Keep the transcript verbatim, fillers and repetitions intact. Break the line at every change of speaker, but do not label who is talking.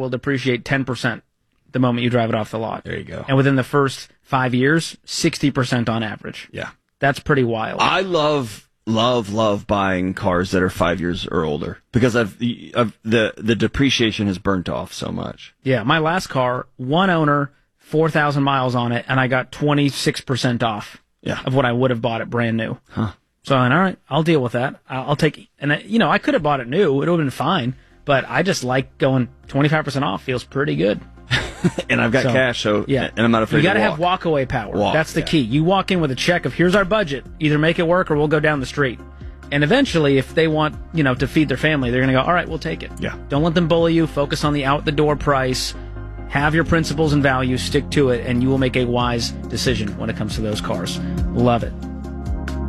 will depreciate ten percent the moment you drive it off the lot.
There you go.
And within the first five years, sixty percent on average.
Yeah.
That's pretty wild.
I love, love, love buying cars that are five years or older because I've, I've the the depreciation has burnt off so much.
Yeah, my last car, one owner, four thousand miles on it, and I got twenty-six percent off
Yeah.
of what I would have bought it brand new.
Huh.
So I went, all right, I'll deal with that. I'll I'll take, and I, you know, I could have bought it new. It would have been fine, but I just like going twenty-five percent off. Feels pretty good.
And I've got
So,
cash, so
yeah.
and I'm not afraid
You got
to
to
walk.
have walk-away power.
Walk,
That's the
yeah.
key. You walk in with a check of, here's our budget. Either make it work or we'll go down the street. And eventually, if they want, you know, to feed their family, they're going to go, all right, we'll take it.
Yeah.
Don't let them bully you. Focus on the out-the-door price. Have your principles and values. Stick to it, and you will make a wise decision when it comes to those cars. Love it.